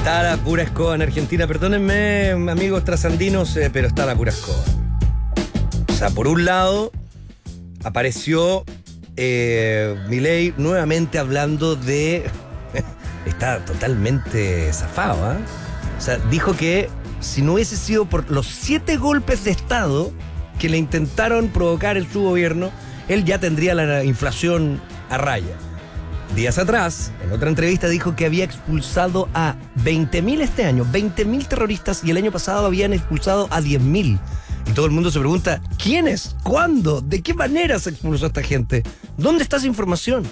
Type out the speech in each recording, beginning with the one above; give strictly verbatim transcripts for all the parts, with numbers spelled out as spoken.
Está la pura escoba en Argentina. Perdónenme, amigos trasandinos, eh, pero está la pura escoba. O sea, por un lado, apareció eh, Milei nuevamente hablando de... está totalmente zafado, ¿eh? O sea, dijo que si no hubiese sido por los siete golpes de Estado que le intentaron provocar en su gobierno, él ya tendría la inflación a raya. Días atrás, en otra entrevista, dijo que había expulsado a veinte mil este año, veinte mil terroristas, y el año pasado habían expulsado a diez mil. Y todo el mundo se pregunta, ¿quiénes? ¿Cuándo? ¿De qué manera se expulsó a esta gente? ¿Dónde está esa información?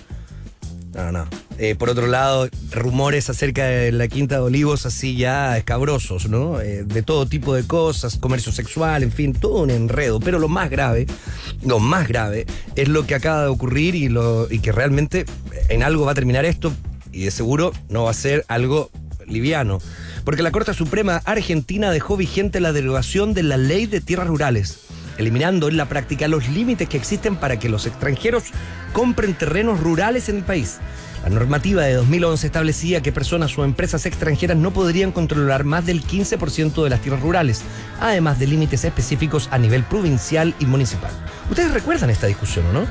No, no. Eh, por otro lado, rumores acerca de la Quinta de Olivos así ya escabrosos, ¿no? Eh, de todo tipo de cosas, comercio sexual, en fin, todo un enredo. Pero lo más grave, lo más grave, es lo que acaba de ocurrir y, lo, y que realmente en algo va a terminar esto, y de seguro no va a ser algo liviano. Porque la Corte Suprema Argentina dejó vigente la derogación de la Ley de Tierras Rurales, eliminando en la práctica los límites que existen para que los extranjeros compren terrenos rurales en el país. La normativa de dos mil once establecía que personas o empresas extranjeras no podrían controlar más del quince por ciento de las tierras rurales, además de límites específicos a nivel provincial y municipal. Ustedes recuerdan esta discusión, ¿o no?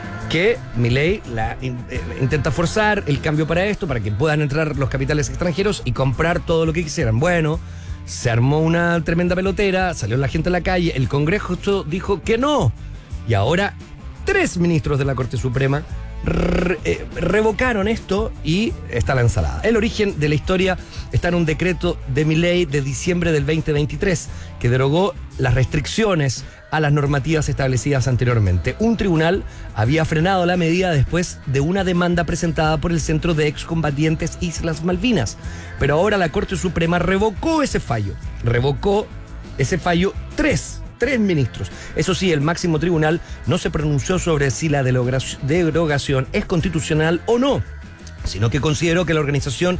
Que Milei la, eh, intenta forzar el cambio para esto, para que puedan entrar los capitales extranjeros y comprar todo lo que quisieran. Bueno, se armó una tremenda pelotera, salió la gente a la calle, el Congreso dijo que no. Y ahora tres ministros de la Corte Suprema re, eh, revocaron esto y está la ensalada. El origen de la historia está en un decreto de Milei de diciembre del veinte veintitrés que derogó las restricciones a las normativas establecidas anteriormente. Un tribunal había frenado la medida después de una demanda presentada por el Centro de Excombatientes Islas Malvinas. Pero ahora la Corte Suprema revocó ese fallo. Revocó ese fallo tres, tres ministros. Eso sí, el máximo tribunal no se pronunció sobre si la derogación es constitucional o no, sino que consideró que la organización